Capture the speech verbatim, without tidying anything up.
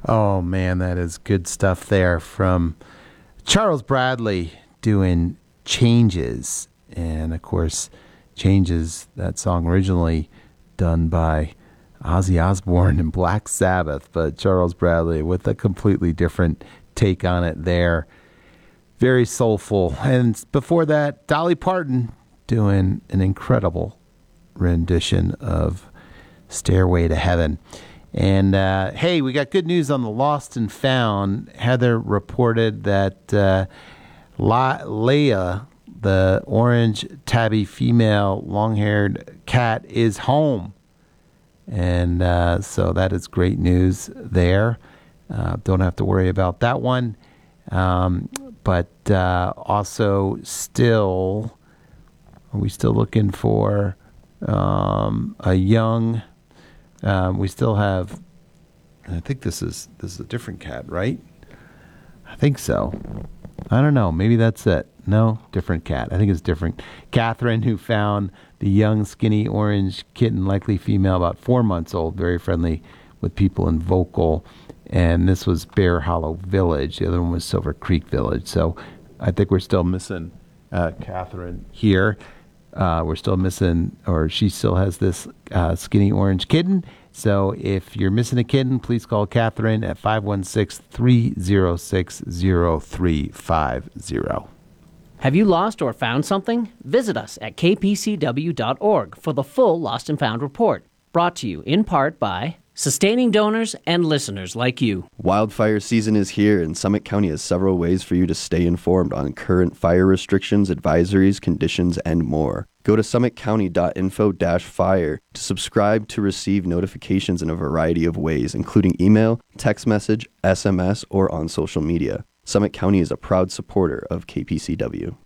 Oh, man, that is good stuff there from Charles Bradley doing Changes. And, of course, Changes, that song originally done by Ozzy Osbourne and Black Sabbath, but Charles Bradley with a completely different take on it there. Very soulful. And before that, Dolly Parton doing an incredible rendition of Stairway to Heaven. And, uh, hey, we got good news on the Lost and Found. Heather reported that uh, La- Leia, the orange tabby female long-haired cat, is home. And uh, so that is great news there. Uh, don't have to worry about that one. Um, but uh, also still, are we still looking for um, a young... Um, we still have, I think this is this is a different cat, right? I think so. I don't know. Maybe that's it. No, different cat. I think it's different. Catherine, who found the young, skinny, orange kitten, likely female, about four months old, very friendly with people and vocal. And this was Bear Hollow Village. The other one was Silver Creek Village. So I think we're still missing uh, Catherine here. Uh, we're still missing, or she still has this uh, skinny orange kitten. So if you're missing a kitten, please call Catherine at five one six, three oh six, oh three five oh. Have you lost or found something? Visit us at k p c w dot org for the full Lost and Found report. Brought to you in part by sustaining donors and listeners like you. Wildfire season is here, and Summit County has several ways for you to stay informed on current fire restrictions, advisories, conditions, and more. Go to summit county dot info dash fire to subscribe to receive notifications in a variety of ways, including email, text message, S M S, or on social media. Summit County is a proud supporter of K P C W.